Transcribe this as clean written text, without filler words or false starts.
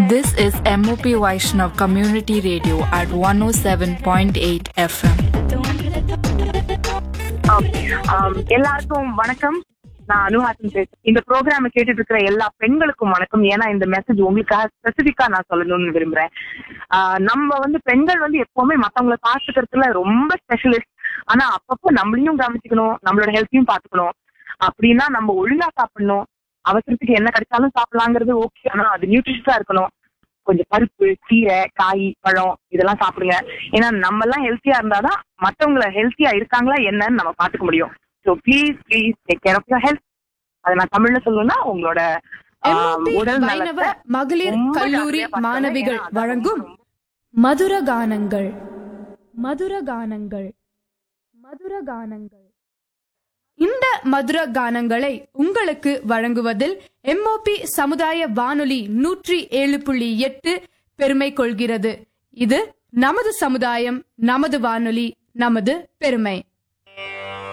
This is MOP Vaishnav Community Radio at 107.8 FM. எல்லாருக்கும் வணக்கம். நான் அனுஹாசன் பேசுறேன். இந்த ப்ரோக்ராம் கேட்டுட்டு இருக்கிற எல்லா பெண்களுக்கும் வணக்கம். ஏன்னா இந்த மெசேஜ் உங்களுக்காக ஸ்பெசிபிக்கா நான் சொல்லணும்னு விரும்புறேன். நம்ம பெண்கள் எப்பவுமே மத்தவங்களை பாத்துக்கிறதுல ரொம்ப ஸ்பெஷலிஸ்ட். ஆனா அப்பப்போ நம்மளையும் கவனிச்சுக்கணும், நம்மளோட ஹெல்த்தையும் பாத்துக்கணும். அப்படின்னா நம்ம ஒழுங்கா சாப்பிடணும். அவசரத்துக்கு என்ன கிடைச்சாலும் சாப்பிடலாங்கிறது ஓகே, ஆனா அது நியூட்ரிஷஸா இருக்கணும். கொஞ்சம் பருப்பு, கீரை, காய், பழம் இதெல்லாம் சாப்பிடுங்க. ஏன்னா நம்ம எல்லாம் ஹெல்த்தியா இருந்தாதான் மத்தவங்களை ஹெல்த்தியா இருக்காங்களா என்னன்னு நம்ம பாத்துக்க முடியும். So please take care of your health. அதை நான் தமிழ்ல சொல்லணும்னா உங்களோட உடல் நலத்தை. மகளிர் கல்லூரி மாணவிகள் வழங்கும் மதுர கானங்கள். மதுர கானங்கள். மதுர கானங்கள். இந்த மதுர கானங்களை உங்களுக்கு வழங்குவதில் MOP சமுதாய வானொலி 107.8 பெருமை கொள்கிறது. இது நமது சமுதாயம், நமது வானொலி, நமது பெருமை.